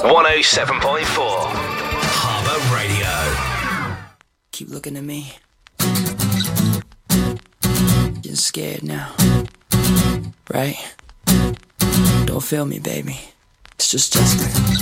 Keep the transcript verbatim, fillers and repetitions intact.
one oh seven point four Harbour Radio. Keep looking at me. Getting scared now. Right? Don't feel me, baby. It's just Justin.